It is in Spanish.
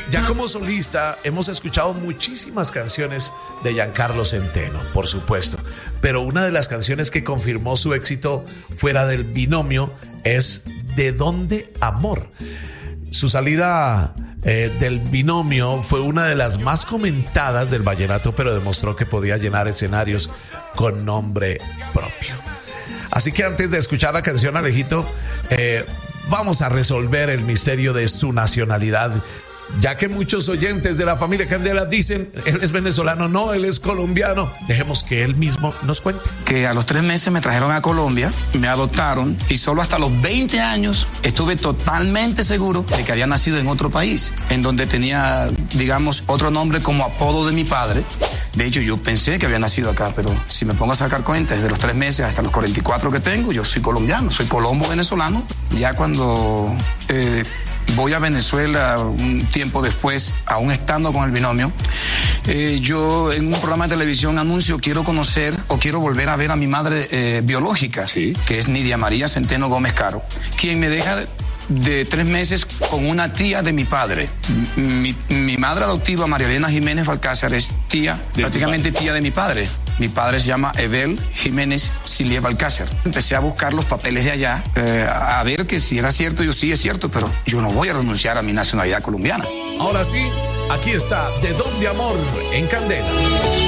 Ya como solista hemos escuchado muchísimas canciones de Giancarlo Centeno, por supuesto, pero una de las canciones que confirmó su éxito fuera del binomio es ¿De dónde amor? Su salida del binomio fue una de las más comentadas del vallenato, pero demostró que podía llenar escenarios con nombre propio. Así que antes de escuchar la canción, Alejito, vamos a resolver el misterio de su nacionalidad, ya que muchos oyentes de la familia Candela dicen, él es venezolano, no, él es colombiano. Dejemos que él mismo nos cuente. Que a los 3 meses me trajeron a Colombia, me adoptaron y solo hasta los 20 años estuve totalmente seguro de que había nacido en otro país, en donde tenía, digamos, otro nombre como apodo de mi padre. De hecho, yo pensé que había nacido acá, pero si me pongo a sacar cuentas, desde los 3 meses hasta los 44 que tengo, yo soy colombiano, soy colombo venezolano. Ya cuando voy a Venezuela un tiempo después, aún estando con el binomio, yo en un programa de televisión anuncio, quiero conocer o quiero volver a ver a mi madre biológica, ¿sí?, que es Nidia María Centeno Gómez Caro, quien me deja de 3 meses con una tía de mi padre. Mi madre adoptiva, María Elena Jiménez Balcázar, es prácticamente tía de mi padre. Mi padre se llama Evel Jiménez Silie Balcázar. Empecé a buscar los papeles de allá, a ver que si era cierto. Yo sí es cierto, pero yo no voy a renunciar a mi nacionalidad colombiana. Ahora sí, aquí está De dónde amor en Candela.